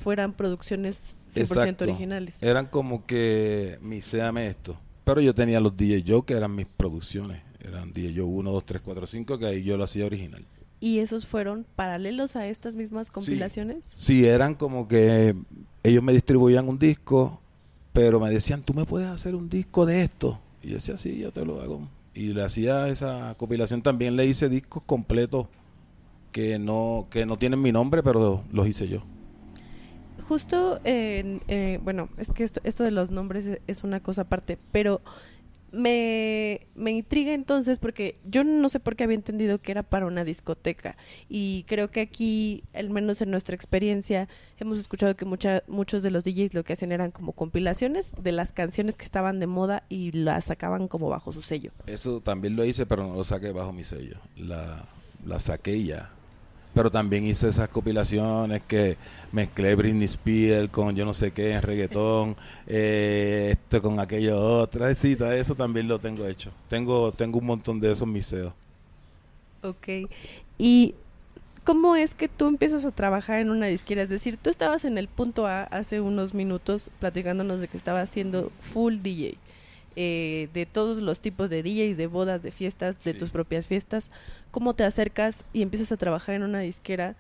fueran producciones 100% originales. Eran como que miséame esto. Pero yo tenía los DJ Joe, que eran mis producciones. Eran DJ Joe 1, 2, 3, 4, 5, que ahí yo lo hacía original. ¿Y esos fueron paralelos a estas mismas compilaciones? Sí, eran como que ellos me distribuían un disco, pero me decían, ¿tú me puedes hacer un disco de esto? Y yo decía, sí, yo te lo hago. Y le hacía esa compilación. También le hice discos completos que no tienen mi nombre, pero los hice yo. Justo, bueno, es que esto de los nombres es una cosa aparte, pero me intriga entonces porque yo no sé por qué había entendido que era para una discoteca, y creo que aquí, al menos en nuestra experiencia, hemos escuchado que muchos de los DJs lo que hacían eran como compilaciones de las canciones que estaban de moda y las sacaban como bajo su sello. Eso también lo hice, pero no lo saqué bajo mi sello. La saqué ya. Pero también hice esas compilaciones que mezclé Britney Spears con yo no sé qué en reggaetón, esto con aquello otra. Sí, todo eso también lo tengo hecho. Tengo un montón de esos miseos. Ok. ¿Y cómo es que tú empiezas a trabajar en una disquera? Es decir, tú estabas en el punto A hace unos minutos platicándonos de que estabas haciendo full DJ. De todos los tipos de DJs, de bodas, de fiestas, de tus propias fiestas. ¿Cómo te acercas y empiezas a trabajar en una disquera?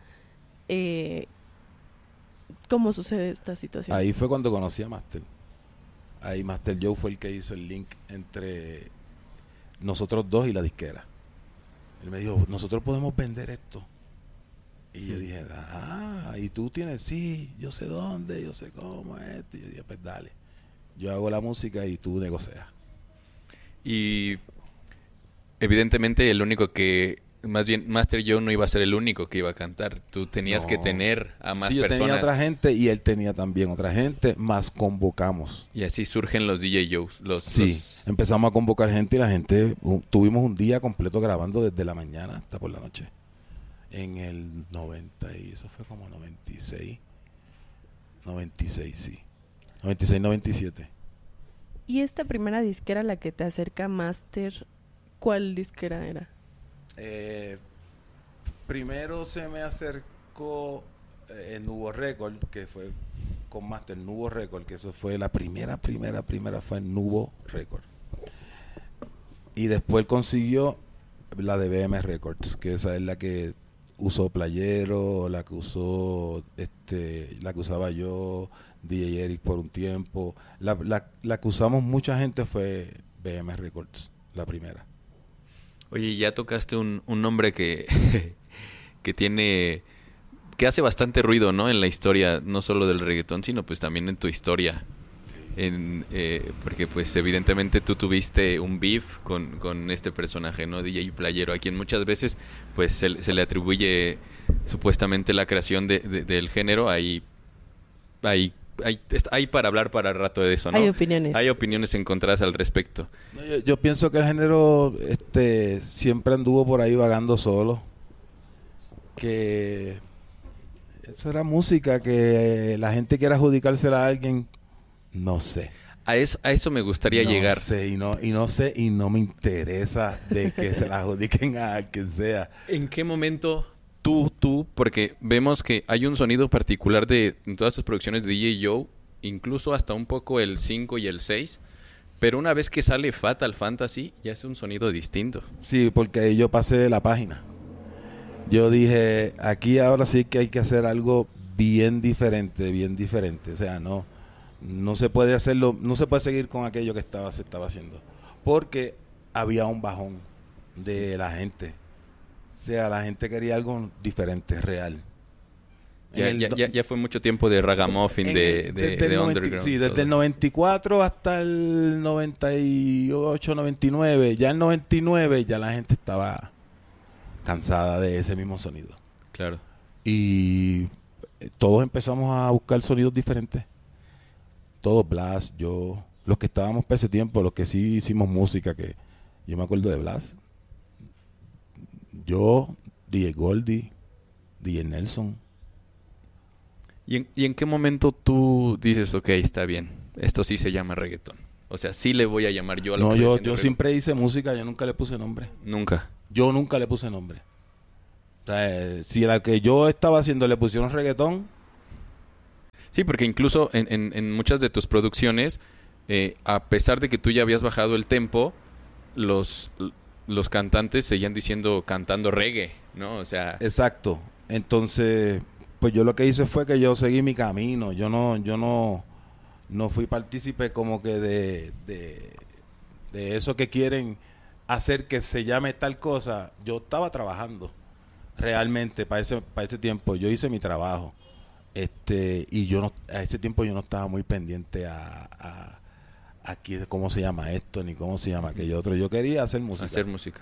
¿Cómo sucede esta situación? Ahí fue cuando conocí a Master. Ahí Master Joe fue el que hizo el link entre nosotros dos y la disquera. Él me dijo, nosotros podemos vender esto. Y yo dije, y tú tienes, sí, yo sé dónde, yo sé cómo es. Y yo dije, pues dale. Yo hago la música y tú negocias. Y evidentemente el único que, más bien Master Joe no iba a ser el único que iba a cantar. Tú tenías que tener a más personas. Yo tenía otra gente y él tenía también otra gente, más convocamos. Y así surgen los DJ Joes. Empezamos a convocar gente y la gente, tuvimos un día completo grabando desde la mañana hasta por la noche. En el 90, y eso fue como 96, sí. 96, 97. ¿Y esta primera disquera a la que te acerca Master, cuál disquera era? Primero se me acercó Nubo Record, que fue con Master, Nubo Record, que eso fue la primera fue Nubo Record. Y después consiguió la de BM Records, que esa es la que usó Playero, la que usaba yo, DJ Eric por un tiempo. La que usamos mucha gente fue BM Records, la primera. Oye, ya tocaste un nombre que que hace bastante ruido, ¿no? En la historia, no solo del reggaetón, sino pues también en tu historia. Porque pues evidentemente tú tuviste un beef con este personaje, ¿no? DJ Playero, a quien muchas veces pues se le atribuye supuestamente la creación del género. Hay para hablar para el rato de eso, ¿no? Hay opiniones encontradas al respecto. No, yo pienso que el género siempre anduvo por ahí vagando solo, que eso era música, que la gente quiera adjudicársela a alguien. No sé. A eso me gustaría llegar. No sé, y no me interesa de que se la adjudiquen a quien sea. ¿En qué momento tú, porque vemos que hay un sonido particular en todas tus producciones de DJ Joe, incluso hasta un poco el 5 y el 6, pero una vez que sale Fatal Fantasy, ya es un sonido distinto. Sí, porque yo pasé la página. Yo dije, aquí ahora sí que hay que hacer algo bien diferente. O sea, no se puede hacerlo, no se puede seguir con aquello que se estaba haciendo, porque había un bajón de la gente. O sea, la gente quería algo diferente, real. Ya fue mucho tiempo de ragamuffin, de underground. Sí, desde el 94 hasta el 98, 99. Ya el 99 ya la gente estaba cansada de ese mismo sonido. Claro. Y todos empezamos a buscar sonidos diferentes. Todos, Blas, yo, los que estábamos para ese tiempo, los que sí hicimos música, que yo me acuerdo de Blas, yo, DJ Goldie, DJ Nelson. ¿Y en qué momento tú dices, ok, está bien, esto sí se llama reggaetón? O sea, sí le voy a llamar yo a lo que No, yo siempre hice música, yo nunca le puse nombre. ¿Nunca? Yo nunca le puse nombre. O sea, si la que yo estaba haciendo le pusieron reggaetón, Sí, porque incluso en muchas de tus producciones, a pesar de que tú ya habías bajado el tempo, los, los cantantes seguían cantando reggae, ¿no? O sea, Exacto. Entonces, pues yo lo que hice fue que yo seguí mi camino. No fui partícipe como que de eso que quieren hacer que se llame tal cosa. Yo estaba trabajando realmente para ese tiempo. Yo hice mi trabajo. Y a ese tiempo yo no estaba muy pendiente a aquí cómo se llama esto ni cómo se llama aquello otro. Yo quería hacer música. hacer música.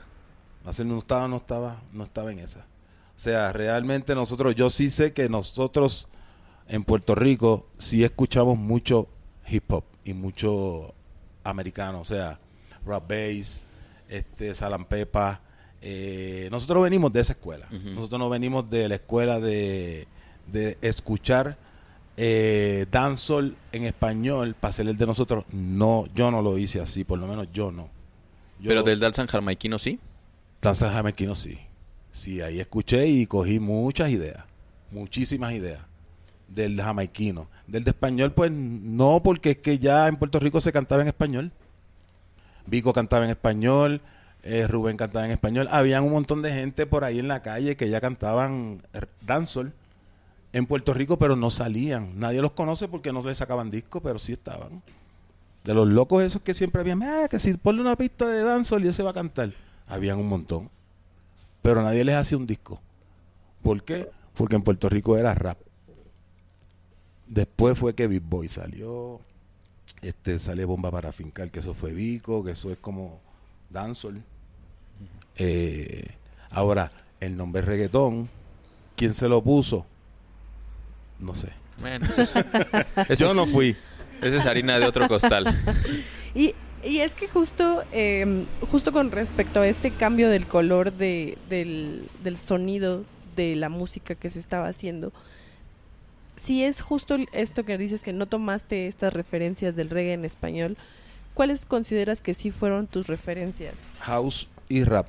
No estaba en esa. O sea, realmente yo sí sé que nosotros en Puerto Rico sí escuchamos mucho hip hop y mucho americano, o sea, rap bass, Salam Pepa. Nosotros venimos de esa escuela. Ujú. Nosotros no venimos de la escuela de escuchar dancehall en español para ser el de nosotros. No, yo no lo hice así, por lo menos yo no. Pero del danzan jamaiquino sí. Danza jamaiquino sí. Sí, ahí escuché y cogí muchísimas ideas del jamaiquino. Del de español, pues no, porque es que ya en Puerto Rico se cantaba en español. Vico cantaba en español, Rubén cantaba en español. Habían un montón de gente por ahí en la calle que ya cantaban dancehall en Puerto Rico, pero no salían. Nadie los conoce porque no les sacaban disco, pero sí estaban. De los locos esos que siempre habían, que si ponle una pista de dancehall y ese va a cantar. Habían un montón. Pero nadie les hacía un disco. ¿Por qué? Porque en Puerto Rico era rap. Después fue que Big Boy salió. Sale Bomba para Fincar, que eso fue Vico, que eso es como dancehall. Ahora, el nombre reggaetón, ¿quién se lo puso? No sé. Bueno, eso Yo no fui. Esa es harina de otro costal. Y es que justo con respecto a este cambio del color del sonido de la música que se estaba haciendo, si es justo esto que dices que no tomaste estas referencias del reggae en español, ¿cuáles consideras que sí fueron tus referencias? House y rap.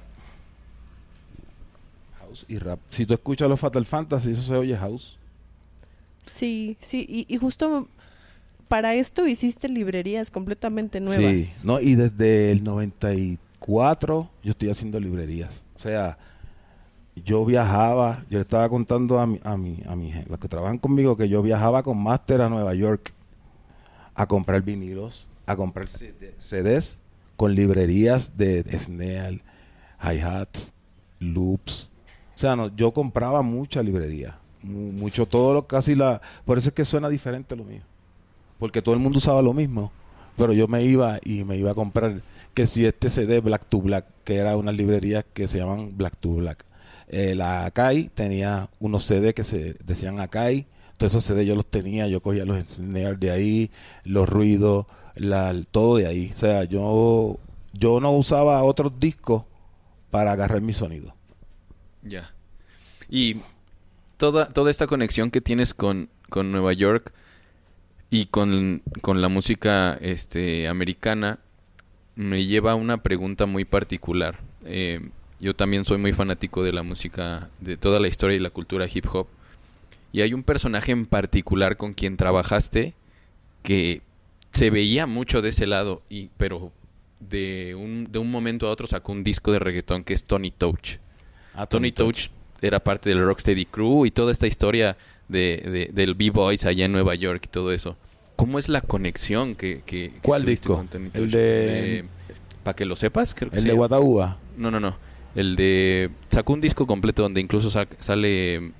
House y rap. Si tú escuchas los Fatal Fantasy, eso se oye house. Sí, y justo para esto hiciste librerías completamente nuevas. Sí, no, y desde el 94 yo estoy haciendo librerías. O sea, yo viajaba, yo le estaba contando a los que trabajan conmigo que yo viajaba con Master a Nueva York a comprar vinilos, a comprar CDs con librerías de snare, hi-hats, loops. O sea, no, yo compraba mucha librería, mucho por eso es que suena diferente lo mío. Porque todo el mundo usaba lo mismo, pero yo me iba a comprar que si este CD Black to Black, que era unas librerías que se llaman Black to Black. La Akai tenía unos CD que se decían Akai, todos esos CD yo los tenía, yo cogía los snares de ahí, los ruidos, todo de ahí. O sea, yo no usaba otros discos para agarrar mi sonido. Ya. Y toda esta conexión que tienes con Nueva York y con la música americana me lleva a una pregunta muy particular. Yo también soy muy fanático de la música, de toda la historia y la cultura hip hop. Y hay un personaje en particular con quien trabajaste que se veía mucho de ese lado, pero de un momento a otro sacó un disco de reggaetón que es Tony Touch. Tony Touch era parte del Rocksteady Crew y toda esta historia del B-Boys allá en Nueva York y todo eso. ¿Cómo es la conexión que ¿Cuál tuviste disco? con Tony Touch? El de... Para que lo sepas, creo que El sí. de Guataúba. No. El de... Sacó un disco completo donde incluso sale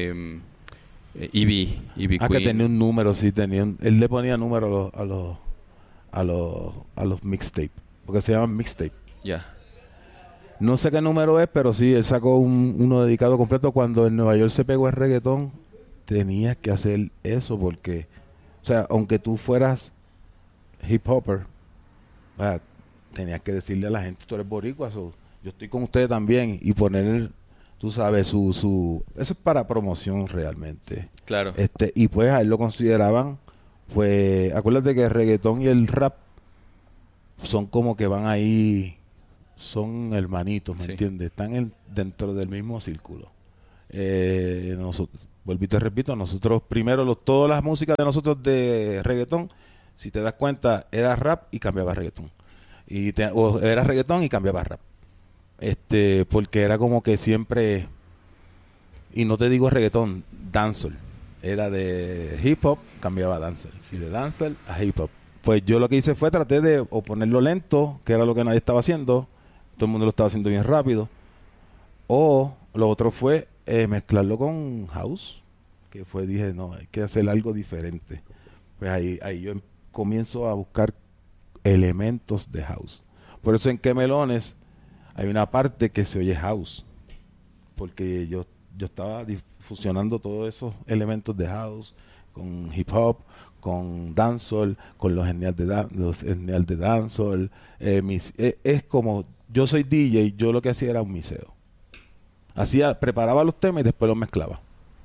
Ivy Queen. Que tenía un número, sí, él le ponía número a los mixtape, porque se llaman mixtape. Ya. No sé qué número es, pero sí, él sacó uno dedicado completo. Cuando en Nueva York se pegó el reggaetón, tenías que hacer eso porque, o sea, aunque tú fueras hip hopper, tenías que decirle a la gente, tú eres boricua, yo estoy con ustedes también, y poner, tú sabes, eso es para promoción realmente. Claro. Y pues a él lo consideraban, pues, acuérdate que el reggaetón y el rap son como que van ahí, son hermanitos, ¿me entiendes? Están dentro del mismo círculo. vuelvo y te repito, nosotros primero, todas las músicas de nosotros de reggaetón, si te das cuenta, era rap y cambiaba a reggaetón. O era reggaetón y cambiaba a rap. Porque era como que siempre, y no te digo reggaetón, dancehall. Era de hip hop, cambiaba a dancehall. Y de dancehall a hip hop. Pues yo lo que hice fue traté de o ponerlo lento, que era lo que nadie estaba haciendo. Todo el mundo lo estaba haciendo bien rápido. O lo otro fue mezclarlo con house. Que fue, dije, no, hay que hacer algo diferente. Pues ahí yo comienzo a buscar elementos de house. Por eso en Que Melones hay una parte que se oye house. Porque yo estaba fusionando todos esos elementos de house con hip hop, con dancehall, con los genial de dancehall. Es como, yo soy DJ, yo lo que hacía era un mixeo. Preparaba los temas y después los mezclaba.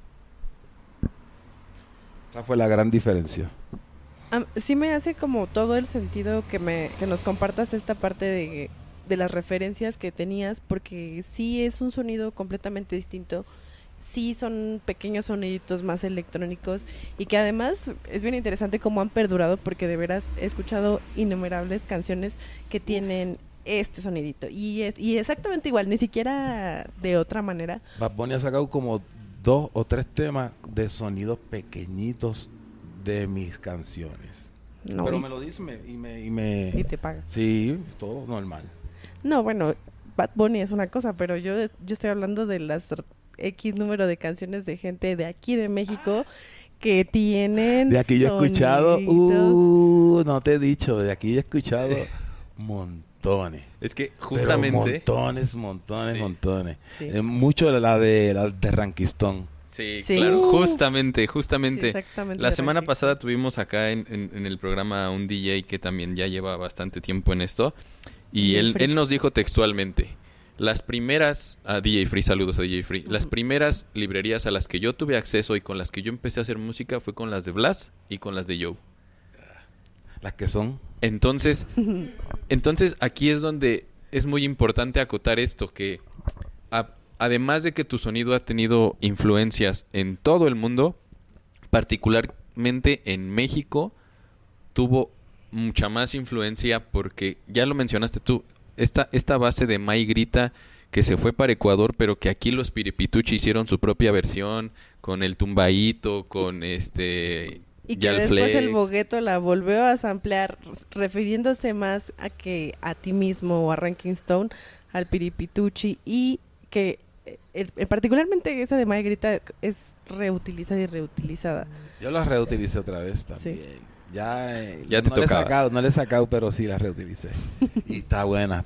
Esa fue la gran diferencia. Sí me hace como todo el sentido que nos compartas esta parte de las referencias que tenías, porque sí es un sonido completamente distinto. Sí son pequeños soniditos más electrónicos y que además es bien interesante cómo han perdurado, porque de veras he escuchado innumerables canciones que tienen este sonidito y exactamente igual, ni siquiera de otra manera. Bad Bunny ha sacado como 2 o 3 temas de sonidos pequeñitos de mis canciones. No, pero me lo dice y te paga. Sí, todo normal. No, bueno, Bad Bunny es una cosa, pero yo estoy hablando de las X número de canciones de gente de aquí de México que tienen de aquí yo he escuchado, no te he dicho, de aquí he escuchado montones. Es que justamente montones. Sí. Mucho la de Rankistón. Sí, claro, justamente. Sí, la semana pasada tuvimos acá en el programa un DJ que también ya lleva bastante tiempo en esto, y él nos dijo textualmente: las primeras, a DJ Free, saludos a DJ Free, las primeras librerías a las que yo tuve acceso y con las que yo empecé a hacer música fue con las de Blas y con las de Joe. Las que son. Entonces aquí es donde es muy importante acotar esto, que además de que tu sonido ha tenido influencias en todo el mundo, particularmente en México, tuvo mucha más influencia porque, ya lo mencionaste tú, esta base de May Grita que se fue para Ecuador, pero que aquí los Piripituchi hicieron su propia versión con el tumbaíto, con y que después el Bogueto la volvió a samplear, refiriéndose más a ti mismo o a Ranking Stone, al Piripituchi, y que particularmente esa de May Grita es reutilizada y reutilizada. Yo la reutilicé otra vez también. Sí. Ya te tocaba. No le he sacado, pero sí la reutilicé. Y está buena.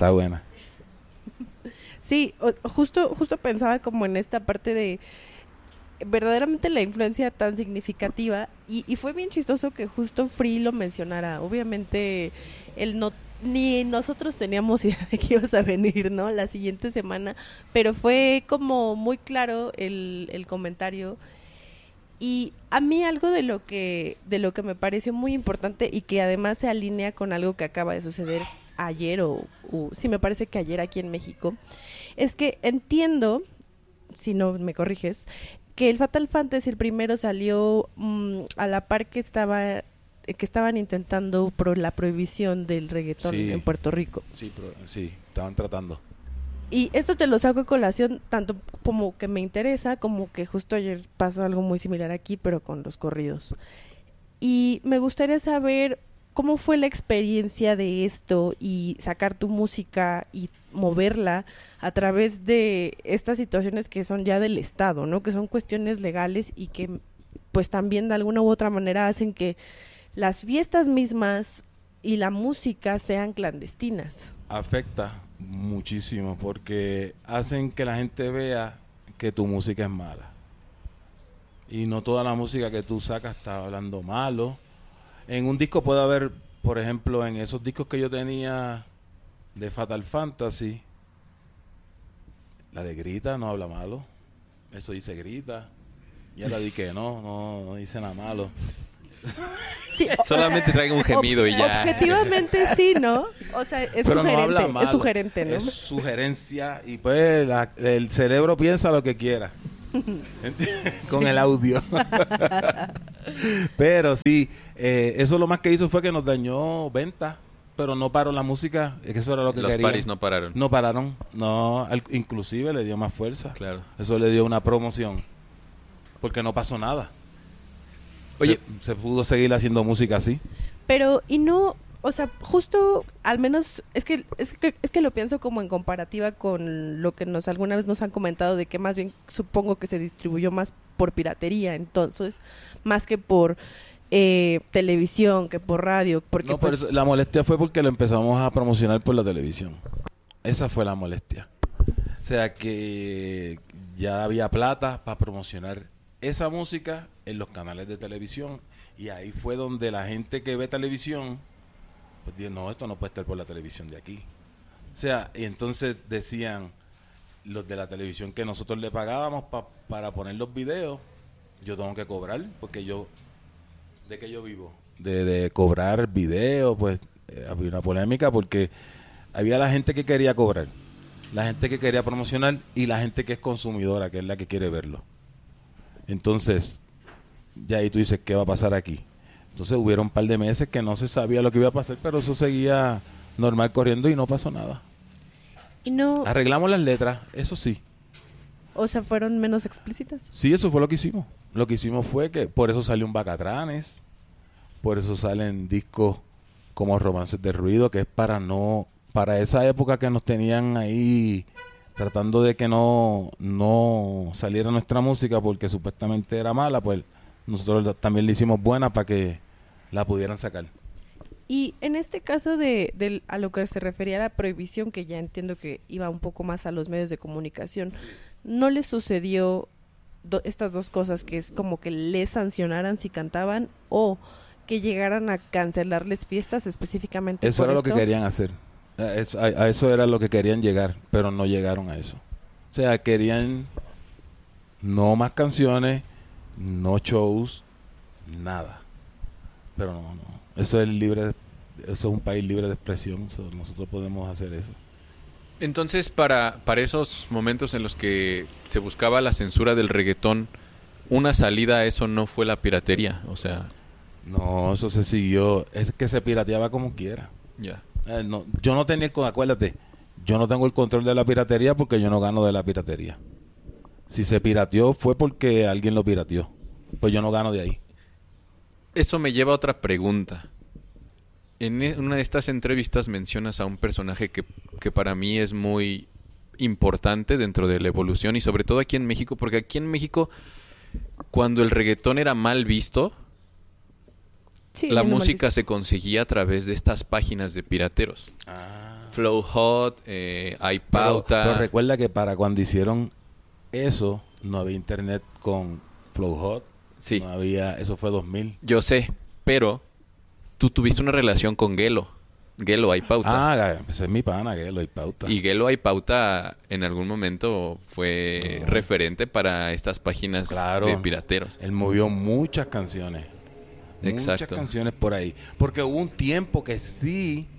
Sí, justo pensaba como en esta parte de verdaderamente la influencia tan significativa, y fue bien chistoso que justo Free lo mencionara. Obviamente él ni nosotros teníamos idea de que ibas a venir, ¿no? La siguiente semana, pero fue como muy claro el comentario. Y a mí algo de lo que me pareció muy importante, y que además se alinea con algo que acaba de suceder ayer o sí, me parece que ayer aquí en México, es que entiendo, si no me corriges, que el Fatal Fantasy, el primero, salió a la par que estaban intentando la prohibición del reggaetón en Puerto Rico. Sí, estaban tratando. Y esto te lo saco a colación, tanto como que me interesa, como que justo ayer pasó algo muy similar aquí, pero con los corridos. Y me gustaría saber cómo fue la experiencia de esto y sacar tu música y moverla a través de estas situaciones que son ya del Estado, ¿no? Que son cuestiones legales y que pues también de alguna u otra manera hacen que las fiestas mismas y la música sean clandestinas. Afecta muchísimo porque hacen que la gente vea que tu música es mala, y no toda la música que tú sacas está hablando malo. En un disco puede haber, por ejemplo, en esos discos que yo tenía de Fatal Fantasy, la de Grita no habla malo, eso dice Grita, ya la di que no dice nada malo. Sí, solamente traiga un gemido y ya. Objetivamente sí, ¿no? O sea, es sugerente, no es sugerente, ¿no? Es sugerencia, y pues el cerebro piensa lo que quiera. Con el audio. Pero sí, eso lo más que hizo fue que nos dañó ventas, pero no paró la música, es que eso era lo que Los querían. paris no pararon. No pararon, no, inclusive le dio más fuerza. Claro. Eso le dio una promoción, porque no pasó nada. Oye, se pudo seguir haciendo música así. Pero, y no, o sea, justo, al menos, es que lo pienso como en comparativa con lo que alguna vez nos han comentado, de que más bien supongo que se distribuyó más por piratería, entonces, más que por televisión, que por radio, porque No, por eso, la molestia fue porque lo empezamos a promocionar por la televisión. Esa fue la molestia. O sea que ya había plata para promocionar esa música en los canales de televisión, y ahí fue donde la gente que ve televisión pues dijo, no, esto no puede estar por la televisión de aquí. O sea, y entonces decían los de la televisión que nosotros le pagábamos para poner los videos, yo tengo que cobrar, porque ¿de qué yo vivo? De cobrar videos, pues había una polémica porque había la gente que quería cobrar, la gente que quería promocionar y la gente que es consumidora, que es la que quiere verlo. Entonces, ya ahí tú dices, ¿qué va a pasar aquí? Entonces hubieron un par de meses que no se sabía lo que iba a pasar, pero eso seguía normal corriendo y no pasó nada. Y no, Arreglamos las letras, eso sí. o sea, fueron menos explícitas. Sí, eso fue lo que hicimos. Lo que hicimos fue que por eso salió un Bacatranes, por eso salen discos como Romances de Ruido, que es para esa época que nos tenían ahí tratando de que no saliera nuestra música porque supuestamente era mala, pues nosotros también le hicimos buena para que la pudieran sacar. Y en este caso a lo que se refería a la prohibición, que ya entiendo que iba un poco más a los medios de comunicación, ¿no les sucedió estas dos cosas, que es como que les sancionaran si cantaban o que llegaran a cancelarles fiestas específicamente Eso por era esto? lo que querían hacer. A eso era lo que querían llegar, pero no llegaron a eso. O sea, querían no más canciones, no shows, nada. Pero no. Eso es un país libre de expresión. Nosotros podemos hacer eso. entonces para esos momentos en los que se buscaba la censura del reggaetón, una salida a eso no fue la piratería, o sea... No, eso se siguió. Es que se pirateaba como quiera. Ya. Yo no tenía acuérdate, yo no tengo el control de la piratería porque yo no gano de la piratería. Si se pirateó fue porque alguien lo pirateó. Pues yo no gano de ahí. Eso me lleva a otra pregunta. En una de estas entrevistas mencionas a un personaje que para mí es muy importante dentro de la evolución y sobre todo aquí en México, porque aquí en México, cuando el reggaetón era mal visto, Sí, la no mal música visto. se conseguía a través de estas páginas de pirateros. Flow Hot, iPauta. Pero recuerda que para cuando hicieron eso, no había internet con Flow Hot. Sí. No había, eso fue 2000. Yo sé, pero tú tuviste una relación con Gelo iPauta. Ese es mi pana, Gelo iPauta. Y Gelo iPauta en algún momento fue referente para estas páginas de pirateros. Él movió muchas canciones. Exacto. Muchas canciones por ahí. Porque hubo un tiempo que sí,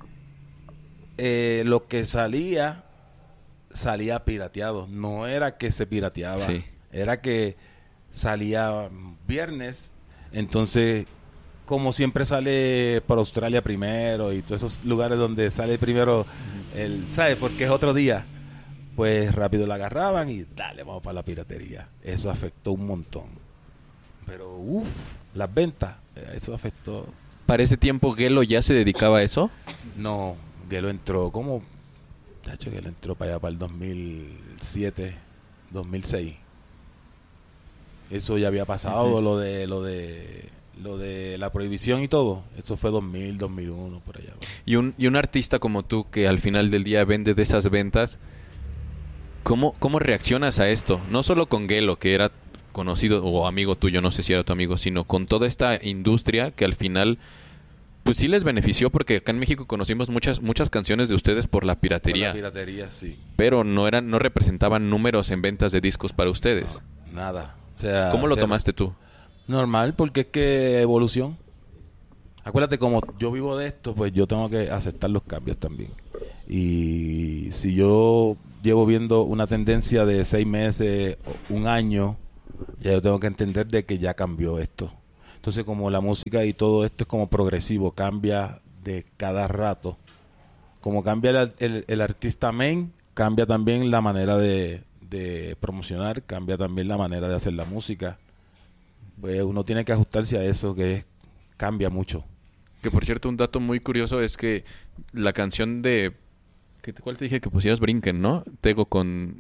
lo que salía pirateado. No era que se pirateaba. Sí. Era que salía viernes. Entonces, como siempre sale por Australia primero y todos esos lugares donde sale primero, ¿sabes? Porque es otro día. Pues rápido la agarraban y dale, vamos para la piratería. Eso afectó un montón. Pero, las ventas, eso afectó. ¿Para ese tiempo Gelo ya se dedicaba a eso? No, Gelo entró como... Gelo entró para allá para el 2007, 2006. Eso ya había pasado, lo de la prohibición y todo. Eso fue 2000, 2001, por allá. Y un artista como tú que al final del día vende de esas ventas, ¿cómo reaccionas a esto? No solo con Gelo, que era conocido o amigo tuyo, no sé si era tu amigo, sino con toda esta industria que al final pues sí les benefició, porque acá en México conocimos muchas canciones de ustedes por la piratería. Por la piratería, sí. Pero no representaban números en ventas de discos para ustedes. No, nada. O sea, ¿Cómo lo tomaste tú? Normal, porque es que evolución. Acuérdate, como yo vivo de esto, pues yo tengo que aceptar los cambios también. Y si yo llevo viendo una tendencia de 6 meses, un año, ya yo tengo que entender de que ya cambió esto. Entonces, como la música y todo esto es como progresivo, cambia de cada rato. Como cambia el artista main, cambia también la manera de promocionar, cambia también la manera de hacer la música. Pues uno tiene que ajustarse a eso, cambia mucho. Que por cierto, un dato muy curioso es que la canción de... ¿Cuál te dije que pusieras? Brinquen, ¿no? Tego con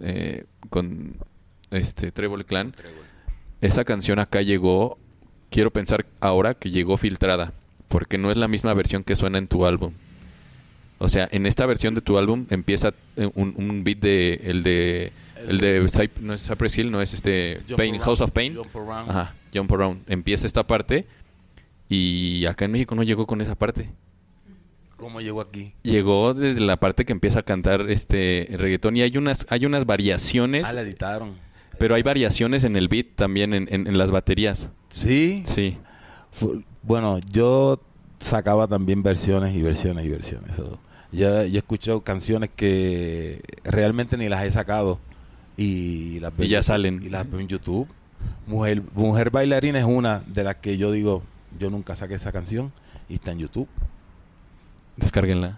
Trébol Clan. Esa canción acá llegó, quiero pensar ahora que llegó filtrada, porque no es la misma versión que suena en tu álbum. O sea, en esta versión de tu álbum empieza un beat no es Cypress Hill, no es Pain, House of Pain. Jump Around. Ajá, Jump Around. Empieza esta parte y acá en México no llegó con esa parte. ¿Cómo llegó aquí? Llegó desde la parte que empieza a cantar reggaetón y hay unas variaciones. La editaron. Pero hay variaciones en el beat también en las baterías. ¿Sí? Sí. Bueno, yo sacaba también versiones y versiones y versiones. Yo he escuchado canciones que realmente ni las he sacado y las veo ya salen. Y las veo en YouTube. Mujer Bailarina es una de las que yo digo, yo nunca saqué esa canción y está en YouTube. Descárguenla.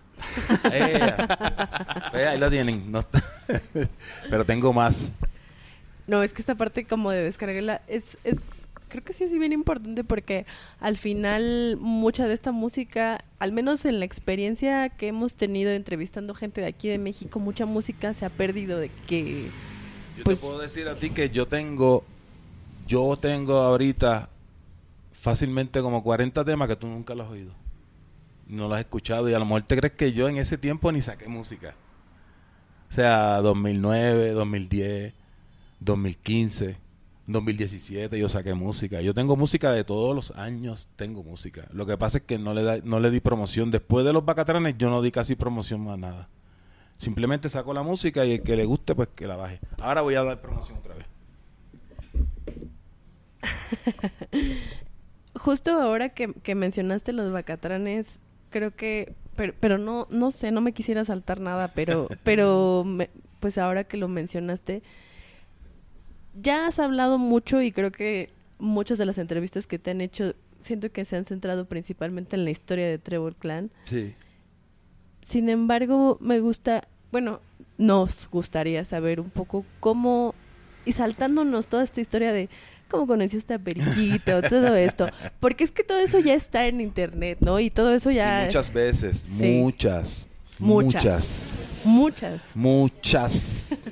Ahí la tienen. No pero tengo más. No, es que esta parte como de descargarla creo que sí es bien importante porque al final mucha de esta música, al menos en la experiencia que hemos tenido entrevistando gente de aquí de México, mucha música se ha perdido de que... Yo te puedo decir a ti que yo tengo ahorita fácilmente como 40 temas que tú nunca los has oído. No los has escuchado y a lo mejor te crees que yo en ese tiempo ni saqué música. O sea, 2009, 2010, 2015, 2017 yo saqué música. Yo tengo música de todos los años, tengo música. Lo que pasa es que no le di promoción. Después de los Bacatranes yo no di casi promoción a nada. Simplemente saco la música y el que le guste pues que la baje. Ahora voy a dar promoción otra vez. Justo ahora que mencionaste los Bacatranes, creo que, pero no sé, no me quisiera saltar nada, pero pues ahora que lo mencionaste, ya has hablado mucho y creo que muchas de las entrevistas que te han hecho, siento que se han centrado principalmente en la historia de Trébol Clan. Sí. Sin embargo, nos gustaría saber un poco cómo, y saltándonos toda esta historia de cómo conociste a Periquito, todo esto, porque es que todo eso ya está en internet, ¿no? Y todo eso ya... Y muchas veces, sí. Muchas.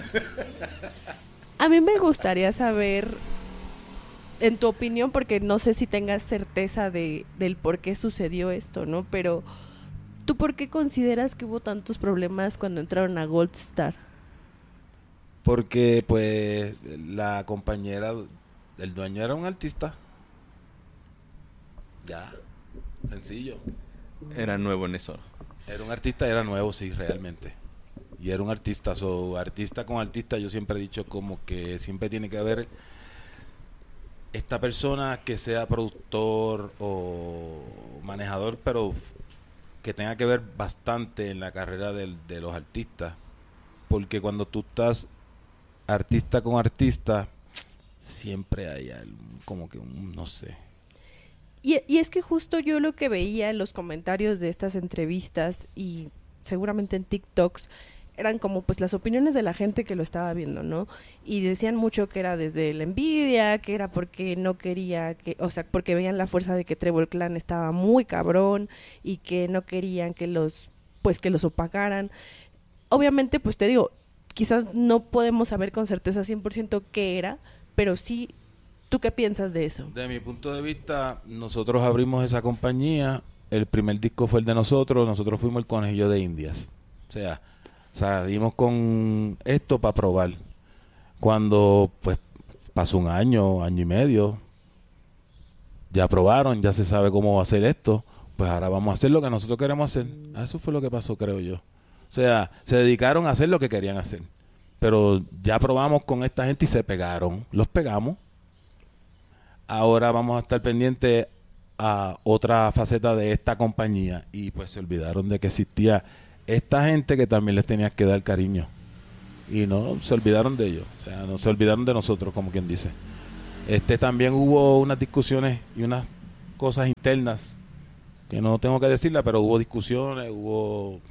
A mí me gustaría saber, en tu opinión, porque no sé si tengas certeza del por qué sucedió esto, ¿no? Pero, ¿tú por qué consideras que hubo tantos problemas cuando entraron a Gold Star? Porque, pues, la compañera, el dueño era un artista. Ya, sencillo. Era nuevo en eso. Era un artista, era nuevo, sí, realmente. Y era un artista, artista con artista, yo siempre he dicho como que siempre tiene que haber esta persona que sea productor o manejador, pero que tenga que ver bastante en la carrera de los artistas. Porque cuando tú estás artista con artista, siempre hay como que no sé. Y es que justo yo lo que veía en los comentarios de estas entrevistas y seguramente en TikToks eran como pues las opiniones de la gente que lo estaba viendo, ¿no? Y decían mucho que era desde la envidia, que era porque no quería porque veían la fuerza de que Trébol Clan estaba muy cabrón y que no querían que los opacaran. Obviamente, pues te digo, quizás no podemos saber con certeza 100% qué era, pero sí, ¿tú qué piensas de eso? De mi punto de vista, nosotros abrimos esa compañía, el primer disco fue el de nosotros fuimos el conejillo de Indias. O sea, salimos con esto para probar. Cuando pues pasó un año y medio, ya probaron, ya se sabe cómo hacer esto, pues ahora vamos a hacer lo que nosotros queremos hacer. Eso fue lo que pasó, creo yo. O sea, se dedicaron a hacer lo que querían hacer. Pero ya probamos con esta gente y se pegaron. Los pegamos. Ahora vamos a estar pendientes a otra faceta de esta compañía y pues se olvidaron de que existía esta gente que también les tenía que dar cariño. Y no, se olvidaron de ellos. O sea, no se olvidaron de nosotros, como quien dice. También hubo unas discusiones y unas cosas internas que no tengo que decirlas, pero hubo discusiones, hubo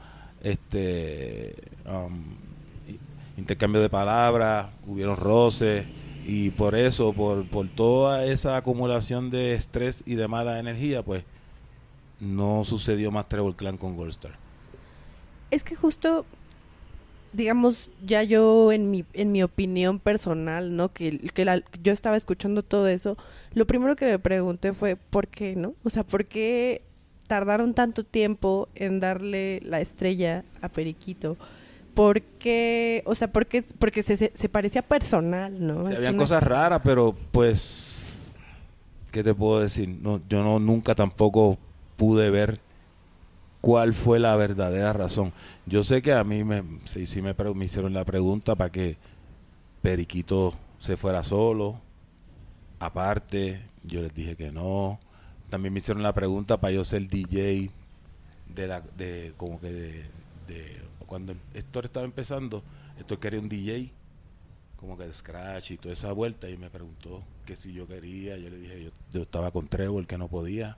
intercambio de palabras, hubieron roces, y por eso, por toda esa acumulación de estrés y de mala energía, pues no sucedió más Trevor Clan con Gold Star. Es que justo, digamos, ya yo en mi opinión personal, ¿no? Yo estaba escuchando todo eso, lo primero que me pregunté fue ¿por qué, no? O sea, ¿por qué tardaron tanto tiempo en darle la estrella a Periquito? ¿Por qué? O sea, porque se parecía personal, ¿no? Sí, habían cosas raras, pero pues, ¿qué te puedo decir? No, yo nunca tampoco pude ver cuál fue la verdadera razón. Yo sé que a mí me hicieron la pregunta para que Periquito se fuera solo, aparte, yo les dije que no. También me hicieron la pregunta para yo ser DJ cuando Héctor estaba empezando. Héctor quería un DJ como que de scratch y toda esa vuelta, y me preguntó que si yo quería. Yo le dije yo estaba con Trevor, que no podía.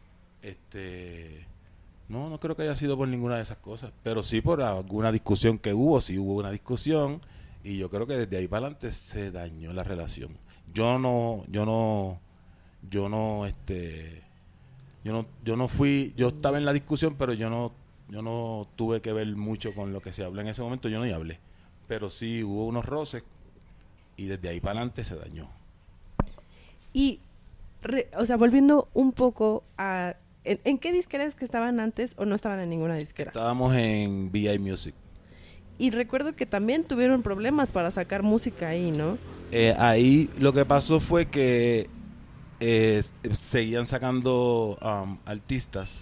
No creo que haya sido por ninguna de esas cosas, pero sí por alguna discusión que hubo. Sí hubo una discusión, y yo creo que desde ahí para adelante se dañó la relación. Yo estaba en la discusión, pero yo no tuve que ver mucho con lo que se habló en ese momento. Yo no hablé, pero sí hubo unos roces, y desde ahí para adelante se dañó. Y o sea, volviendo un poco a ¿en qué disqueras que estaban antes, o no estaban en ninguna disquera? Estábamos en VI Music. Y recuerdo que también tuvieron problemas para sacar música ahí, ¿no? Ahí lo que pasó fue que seguían sacando artistas,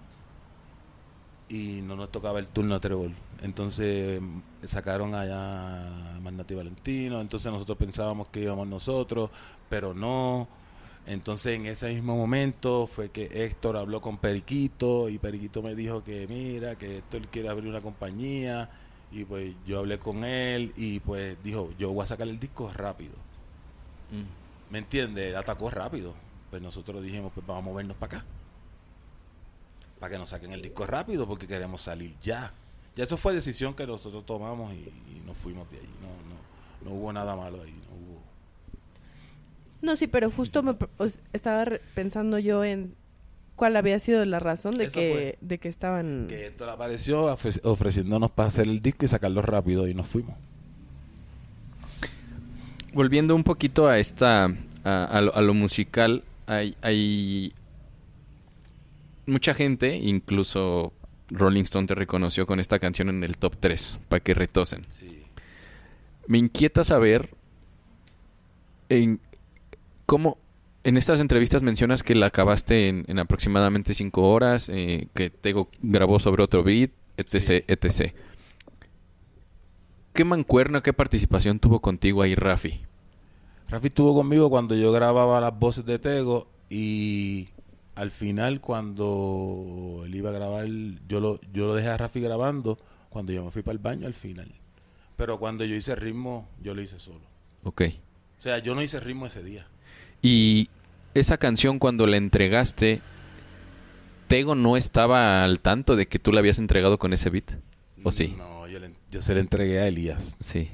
y no nos tocaba el turno a Trevor. Entonces sacaron allá Magnati Valentino. Entonces nosotros pensábamos que íbamos nosotros, pero no. Entonces en ese mismo momento fue que Héctor habló con Periquito, y Periquito me dijo que mira, que Héctor quiere abrir una compañía, y pues yo hablé con él, y pues dijo, yo voy a sacar el disco rápido. ¿Me entiendes? Él atacó rápido. Pues nosotros dijimos, pues vamos a movernos para acá, para que nos saquen el disco rápido, porque queremos salir ya. Ya eso fue decisión que nosotros tomamos, y nos fuimos de ahí. No hubo nada malo ahí, no hubo. No, sí, pero justo estaba pensando yo en cuál había sido la razón de que estaban... Que Héctor apareció ofreciéndonos para hacer el disco y sacarlo rápido, y nos fuimos. Volviendo un poquito a a lo musical, hay mucha gente, incluso Rolling Stone te reconoció con esta canción en el top 3, para que retosen. Sí. Me inquieta saber cómo en estas entrevistas mencionas que la acabaste en aproximadamente 5 horas, que Tego grabó sobre otro beat, etc., sí. etc. ¿Qué mancuerna, qué participación tuvo contigo ahí Rafi? Rafi estuvo conmigo cuando yo grababa las voces de Tego, y al final, cuando él iba a grabar, yo lo dejé a Rafi grabando cuando yo me fui para el baño al final. Pero cuando yo hice el ritmo, yo lo hice solo. Ok. O sea, yo no hice ritmo ese día. Y esa canción, cuando la entregaste, ¿Tego no estaba al tanto de que tú la habías entregado con ese beat? ¿O sí? No, yo se la entregué a Elías. Sí.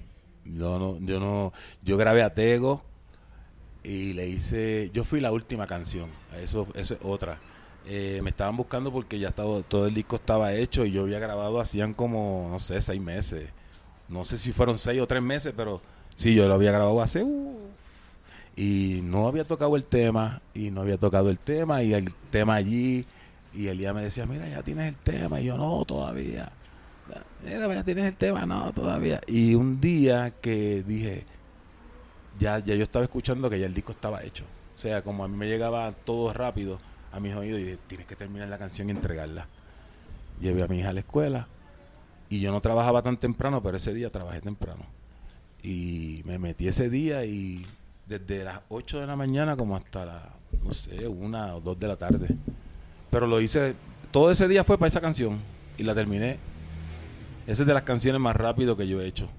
Yo grabé a Tego y le hice... Yo fui la última canción. Eso es otra. Me estaban buscando porque ya todo el disco estaba hecho, y yo había grabado hacían como, no sé, 6 meses. No sé si fueron 6 o 3 meses, pero sí, yo lo había grabado hace... y no había tocado el tema, y el tema allí, y Elías me decía, mira, ya tienes el tema, y yo, no, todavía. Mira, ya tienes el tema, no, todavía. Y un día que dije, ya yo estaba escuchando que ya el disco estaba hecho. O sea, como a mí me llegaba todo rápido a mis oídos, y dije, tienes que terminar la canción y entregarla. Llevé a mi hija a la escuela, y yo no trabajaba tan temprano, pero ese día trabajé temprano. Y me metí ese día, y desde las 8 de la mañana como hasta las no sé, 1 o 2 de la tarde. Pero lo hice, todo ese día fue para esa canción y la terminé. Esa es de las canciones más rápido que yo he hecho.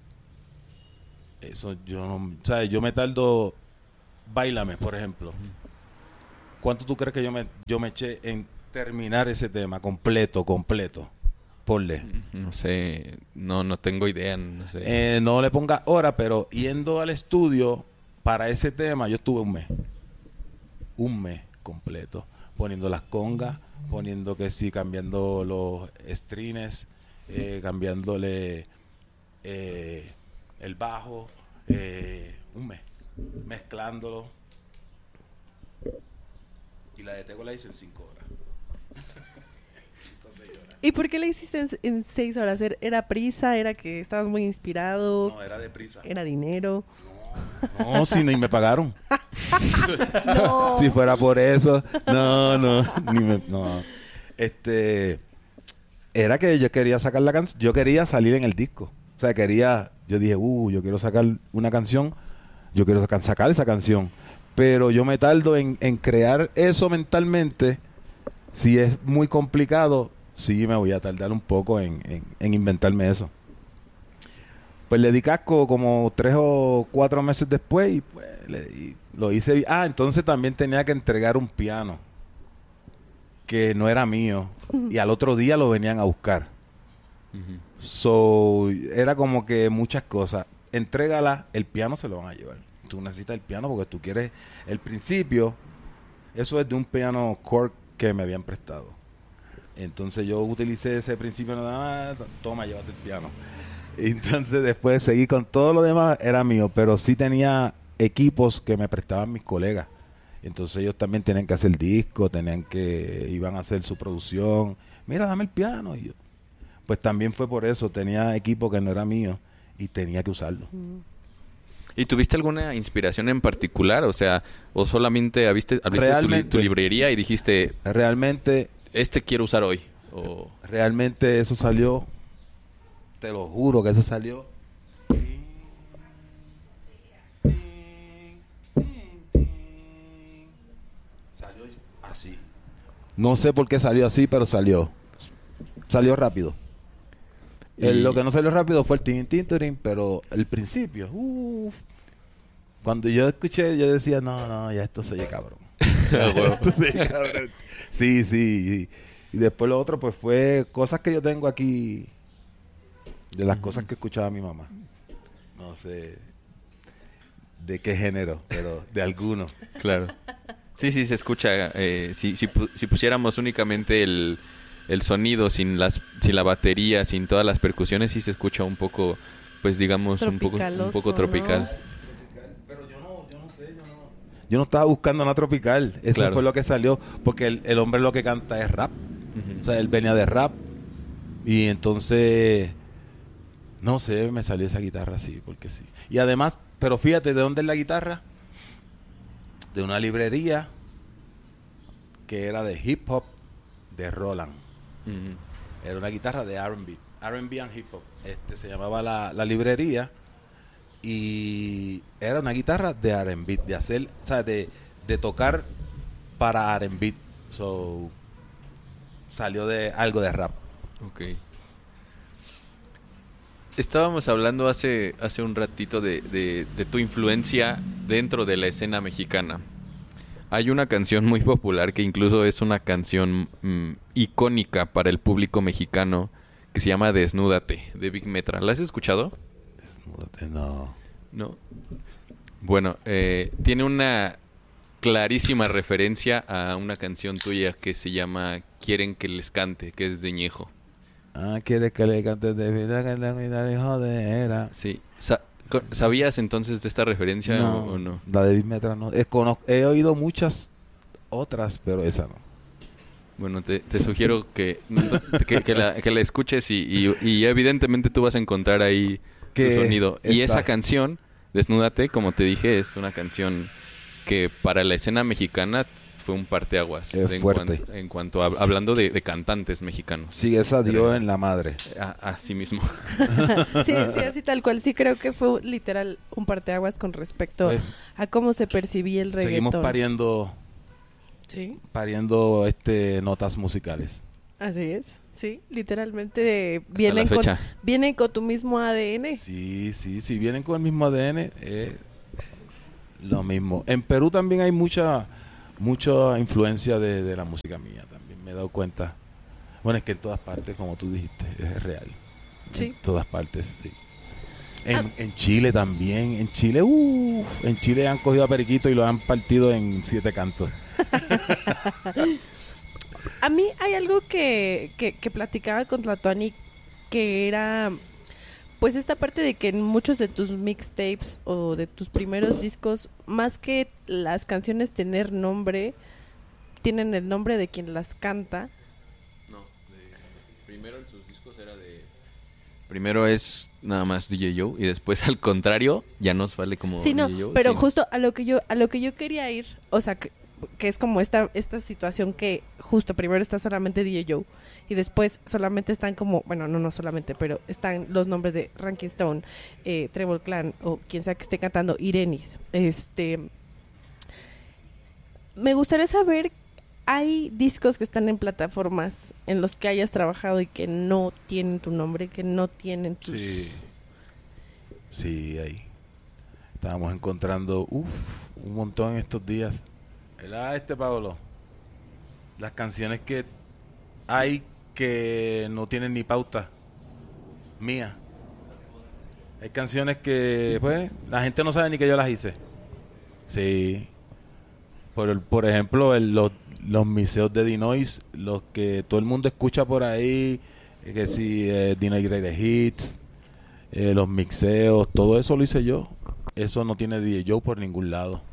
Eso yo no, o sea, yo me tardo, Báilame, por ejemplo. ¿Cuánto tú crees que yo me eché en terminar ese tema completo? Ponle. No sé, no tengo idea, no sé. No le ponga hora, pero yendo al estudio para ese tema, yo estuve un mes completo, poniendo las congas, poniendo que sí, cambiando los strings, cambiándole el bajo, un mes, mezclándolo. Y la de Tego la hice en 5 horas. 5 o 6 horas. ¿Y por qué la hiciste en 6 horas? ¿Era prisa? ¿Era que estabas muy inspirado? No, era de prisa. ¿Era dinero? No, si ni me pagaron. No. Si fuera por eso, no. Era que yo quería sacar la canción, yo quería salir en el disco. O sea, yo dije, yo quiero sacar una canción, yo quiero sacar esa canción. Pero yo me tardo en crear eso mentalmente. Si es muy complicado, sí me voy a tardar un poco en inventarme eso. Pues le di casco como 3 o 4 meses después y pues lo hice. Entonces también tenía que entregar un piano que no era mío y al otro día lo venían a buscar. So, era como que muchas cosas. Entrégala, el piano se lo van a llevar. Tú necesitas el piano porque tú quieres el principio. Eso es de un piano Korg que me habían prestado. Entonces yo utilicé ese principio nada más. Toma, llévate el piano. Entonces después seguí con todo lo demás, era mío, pero sí tenía equipos que me prestaban mis colegas. Entonces ellos también tenían que hacer disco, iban a hacer su producción. Mira, dame el piano. Y yo, pues también fue por eso, tenía equipo que no era mío y tenía que usarlo. ¿Y tuviste alguna inspiración en particular? O sea, ¿o solamente abriste tu librería y dijiste... Realmente... quiero usar hoy. O... Realmente eso salió... Te lo juro que eso salió. Salió así. No sé por qué salió así, pero salió. Salió rápido. Lo que no salió rápido fue el tin, tin, tin, pero el principio, cuando yo escuché, yo decía, no, ya esto se oye cabrón. Esto se oye cabrón. Sí. Y después lo otro, pues fue cosas que yo tengo aquí, de las cosas que escuchaba mi mamá. No sé de qué género, pero de alguno. Claro. Sí, se escucha. Si pusiéramos únicamente el sonido sin la batería, sin todas las percusiones, sí se escucha un poco, pues digamos, un poco tropical. ¿No? Pero yo no sé, yo no estaba buscando nada tropical. Eso fue lo que salió, porque el hombre lo que canta es rap. O sea, él venía de rap. Y entonces, no sé, me salió esa guitarra así, porque sí. Y además, pero fíjate, ¿de dónde es la guitarra? De una librería que era de hip hop de Roland. Era una guitarra de R&B and hip hop. Se llamaba la librería y era una guitarra de R&B, de hacer, o sea, de tocar para R&B. So salió de algo de rap. Okay. Estábamos hablando hace un ratito de tu influencia dentro de la escena mexicana. Hay una canción muy popular que incluso es una canción icónica para el público mexicano que se llama Desnúdate, de Big Metra. ¿La has escuchado? Desnúdate, no. ¿No? Bueno, tiene una clarísima referencia a una canción tuya que se llama Quieren que les cante, que es de Ñejo. ¿Quieres que le cante de vida que la vida de jodera? Sí. ¿Sabías entonces de esta referencia o no? La de Big Metra no. He oído muchas otras, pero esa no. Bueno, te sugiero que la escuches y evidentemente tú vas a encontrar ahí tu sonido. Y esa canción, Desnúdate, como te dije, es una canción que para la escena mexicana fue un parteaguas en cuanto a, hablando de cantantes mexicanos. Sí, esa dio en la madre. Así mismo. Sí, así tal cual. Sí, creo que fue literal un parteaguas con respecto a cómo se percibía el reggaetón. Seguimos pariendo Sí. pariendo notas musicales. Así es, sí, literalmente Hasta la fecha. vienen con tu mismo ADN. Sí, vienen con el mismo ADN, lo mismo. En Perú también hay mucha influencia de la música mía, también me he dado cuenta. Bueno, es que en todas partes, como tú dijiste, es real. Sí. En todas partes, sí. En Chile también, en Chile han cogido a Periquito y lo han partido en 7 cantos. A mí hay algo que platicaba con Tlatuani, que era pues esta parte de que en muchos de tus mixtapes o de tus primeros discos, más que las canciones tener nombre, tienen el nombre de quien las canta. No, primero en sus discos era de... Primero es nada más DJ Joe y después al contrario ya nos vale como Sí, no, DJ Joe. pero Sí. justo a lo que yo quería ir, o sea, que es como esta situación que justo primero está solamente DJ Joe y después solamente están como, bueno, no solamente, pero están los nombres de Ranking Stone, Treble Clan o quien sea que esté cantando, Irenis. Me gustaría saber, ¿hay discos que están en plataformas en los que hayas trabajado y que no tienen tu nombre, que no tienen tus... Sí, ahí. Estábamos encontrando, un montón en estos días. ¿Verdad, Pablo? Las canciones que hay que no tienen ni pauta mía. Hay canciones que, pues, la gente no sabe ni que yo las hice. Sí. Por ejemplo, los miseos de Dinois, los que todo el mundo escucha por ahí, que si Dinois Greatest Hits, los mixeos, todo eso lo hice yo. Eso no tiene DJ Joe por ningún lado.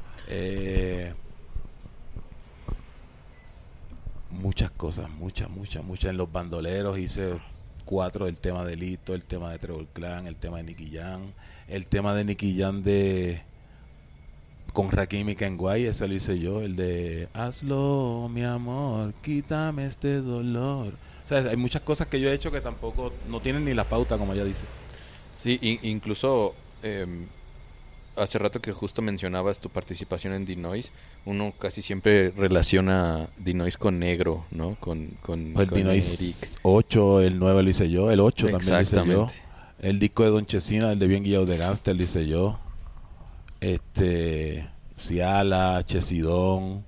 Muchas cosas, muchas. En los bandoleros hice 4, el tema de Lito, el tema de Treble Clan, el tema de Nicky Jam, el tema de Nicky Jam con Rakim y Kenway, ese lo hice yo, el de hazlo, mi amor, quítame este dolor. O sea, hay muchas cosas que yo he hecho que tampoco no tienen ni la pauta, como ella dice. Sí, incluso hace rato que justo mencionabas tu participación en Dinois, uno casi siempre relaciona Dinois con Negro, ¿no? Con El Dinois 8, el 9 lo hice yo, el 8 también lo hice yo. El disco de Don Chesina, el de Bien Guiado de Gangster, lo hice yo. Ciala, Chesidón,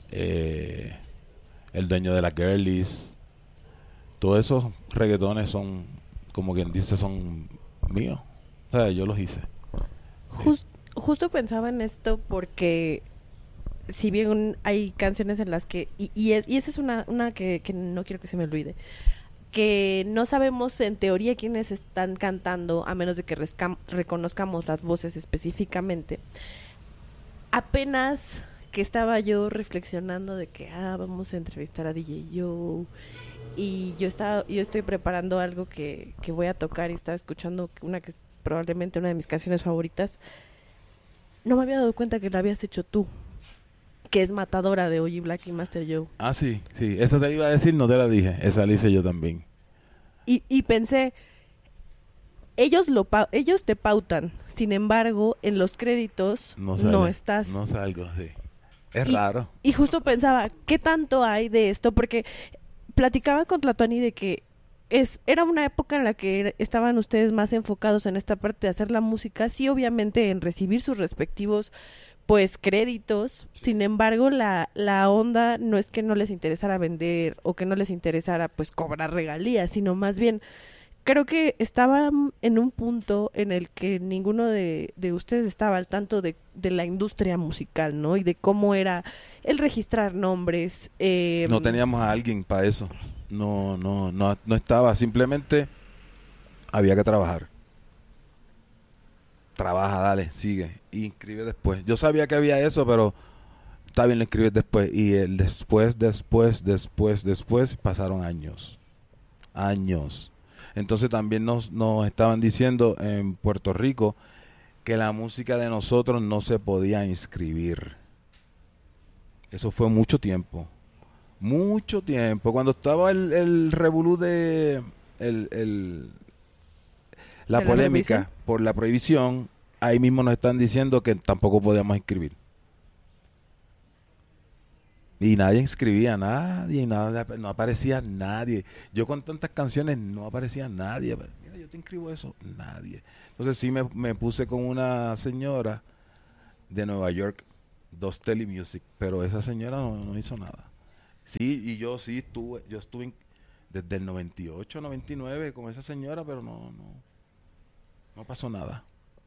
el dueño de las Girlies. Todos esos reggaetones son, como quien dice, son míos. O sea, yo los hice. Justo pensaba en esto porque si bien hay canciones en las que y esa es una que no quiero que se me olvide, que no sabemos en teoría quiénes están cantando a menos de que reconozcamos las voces específicamente. Apenas que estaba yo reflexionando de que vamos a entrevistar a DJ Joe y yo estoy preparando algo que voy a tocar y estaba escuchando una que es probablemente una de mis canciones favoritas. No me había dado cuenta que la habías hecho tú, que es Matadora de OG Black y Master Joe. Ah, sí, esa te iba a decir, no te la dije, esa la hice yo también. Y pensé, ellos te pautan, sin embargo, en los créditos no estás. No salgo, sí. Es raro. Y justo pensaba, ¿qué tanto hay de esto? Porque platicaba con Tlatuani de que era una época en la que estaban ustedes más enfocados en esta parte de hacer la música, sí, obviamente en recibir sus respectivos pues créditos, sin embargo la onda no es que no les interesara vender o que no les interesara pues cobrar regalías, sino más bien creo que estaban en un punto en el que ninguno de ustedes estaba al tanto de la industria musical, ¿no? Y de cómo era el registrar nombres. No teníamos a alguien para eso. No estaba. Simplemente había que trabajar. Trabaja, dale, sigue. Y inscribe después. Yo sabía que había eso, pero está bien, lo inscribes después. Y el después pasaron años. Entonces también nos estaban diciendo en Puerto Rico que la música de nosotros no se podía inscribir. Eso fue mucho tiempo. Cuando estaba el revolú de la polémica por la prohibición, ahí mismo nos están diciendo que tampoco podíamos inscribir. Y nadie inscribía a nadie, y nada, no aparecía nadie. Yo con tantas canciones no aparecía nadie. Mira, yo te inscribo eso, nadie. Entonces sí me puse con una señora de Nueva York, Dos Telemusic, pero esa señora no hizo nada. Sí, y yo sí estuve desde el 98, 99 con esa señora, pero no pasó nada.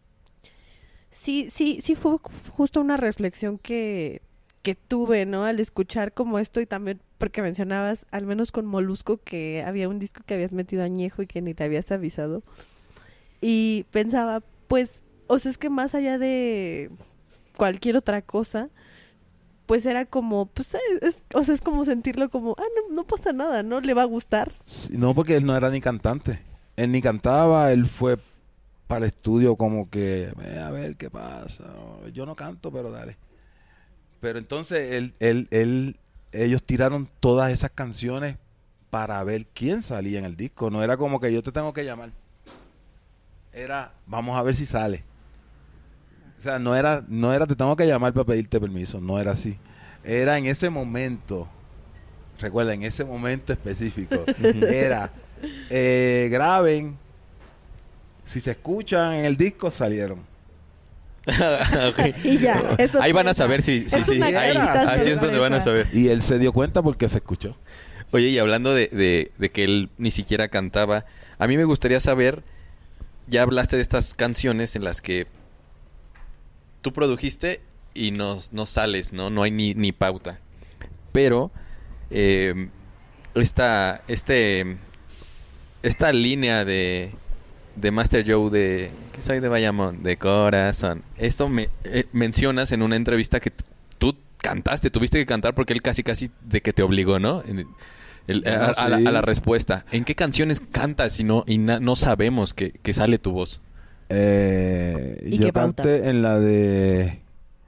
Sí fue justo una reflexión que tuve, ¿no? Al escuchar como esto y también porque mencionabas, al menos con Molusco, que había un disco que habías metido añejo y que ni te habías avisado. Y pensaba, pues, o sea, es que más allá de cualquier otra cosa, pues era como, pues, o sea, es como sentirlo como, no pasa nada, ¿no? Le va a gustar. Sí, no, porque él no era ni cantante. Él ni cantaba, él fue para el estudio como que, a ver qué pasa. Yo no canto, pero dale. Pero entonces ellos tiraron todas esas canciones para ver quién salía en el disco. No era como que yo te tengo que llamar. Era, vamos a ver si sale. O sea, no era te tengo que llamar para pedirte permiso. No era así. Era en ese momento, recuerda, en ese momento específico, era, graben, si se escuchan en el disco, salieron. Okay. Y ya, eso ahí van a piensa. saber si Es sí, una ahí, cajita así es donde van a sorpresa. saber. Y él se dio cuenta porque se escuchó. Oye, y hablando de que él ni siquiera cantaba, a mí me gustaría saber, ya hablaste de estas canciones en las que tú produjiste y no sales, ¿no? No hay ni pauta. Pero esta línea de Master Joe de que soy de Bayamón, de corazón. Esto mencionas en una entrevista que tú cantaste, tuviste que cantar porque él casi de que te obligó, ¿no? A la respuesta. ¿En qué canciones cantas y no sabemos que sale tu voz? ¿Y yo qué pautas? canté en la de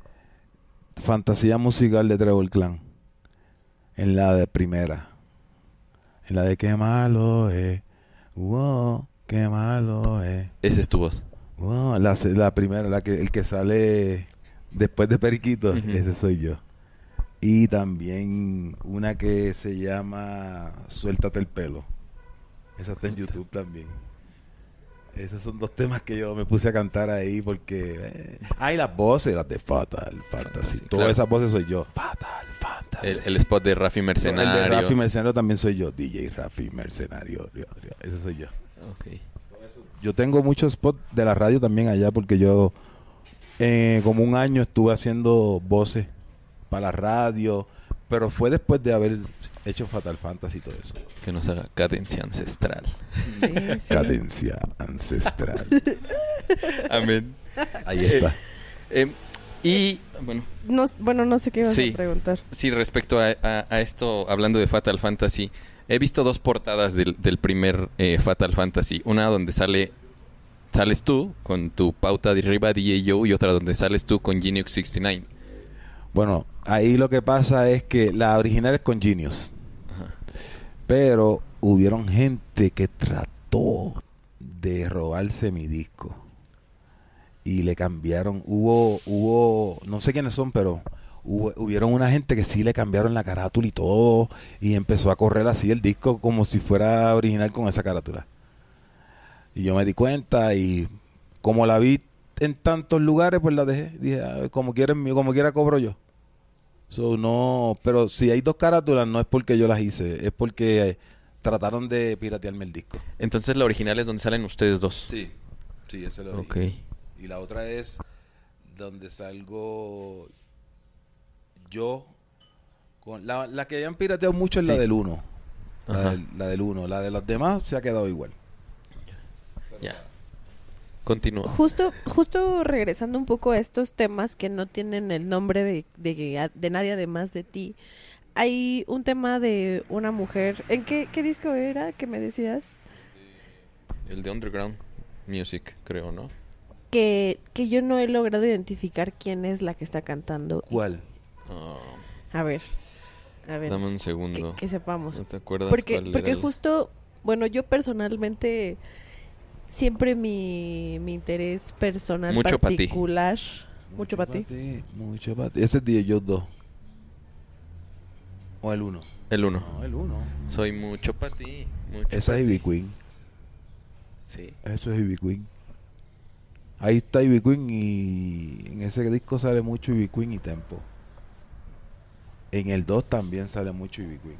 Fantasía Musical de Trevor Clan. En la de primera. En la de Qué malo es. Wow, qué malo es. Esa es tu voz. Wow, la primera, el que sale después de Periquito, Uh-huh. ese soy yo. Y también una que se llama Suéltate el pelo. Esa está en YouTube también. Esos son dos temas que yo me puse a cantar ahí porque... hay las voces, las de Fatal Fantasy. Todas claro. esas voces soy yo. Fatal Fantasy. El spot de Rafi Mercenario. El de Rafi Mercenario también soy yo. DJ Rafi Mercenario. Ese soy yo. Okay. Yo tengo muchos spots de la radio también allá porque yo como un año estuve haciendo voces para la radio, pero fue después de haber hecho Fatal Fantasy y todo eso. Que nos haga cadencia ancestral. Sí. Cadencia ancestral. Amén. Ahí está. Y bueno, No sé qué ibas Sí. a preguntar. sí, respecto a esto, hablando de Fatal Fantasy, he visto dos portadas del primer Fatal Fantasy. Una donde sales tú con tu pauta de arriba DJ Joe y otra donde sales tú con Genius 69. Bueno, ahí lo que pasa es que la original es con Genius. Ajá. Pero hubieron gente que trató de robarse mi disco. Y le cambiaron. Hubo, no sé quiénes son, pero hubieron una gente que sí le cambiaron la carátula y todo. Y empezó a correr así el disco como si fuera original con esa carátula. Y yo me di cuenta y como la vi en tantos lugares, pues la dejé. Dije, como quiera cobro yo. No, pero si hay dos carátulas no es porque yo las hice, es porque trataron de piratearme el disco. Entonces la original es donde salen ustedes dos. Sí, esa es la Ok. original. Y la otra es donde salgo yo con la que hayan pirateado mucho es Sí. la del 1. Ajá. La del 1, la de los demás se ha quedado igual. Ya. Continúa. Justo regresando un poco a estos temas que no tienen el nombre de nadie además de ti. Hay un tema de una mujer. ¿En qué disco era que me decías? El de Underground Music, creo, ¿no? Que yo no he logrado identificar quién es la que está cantando. ¿Cuál? Oh, A ver. dame un segundo. Que sepamos. ¿No te acuerdas Porque cuál era el- justo, bueno, yo personalmente siempre mi interés personal Mucho pa' ti. particular, mucho para ti. Mucho para ti. Ese es DJ Joe 2. ¿O el 1? El 1. No, el 1. Soy mucho para ti. Mucho Esa pa' es ti. Ivy Queen. Sí. Eso es Ivy Queen. Ahí está Ivy Queen y en ese disco sale mucho Ivy Queen y Tempo. En el 2 también sale mucho Ivy Queen.